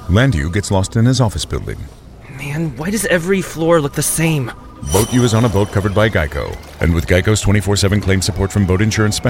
Landu gets lost in his office building. Man, why does every floor look the same? Boat U is on a boat covered by Geico. And with Geico's 24/7 claim support from boat insurance specialists,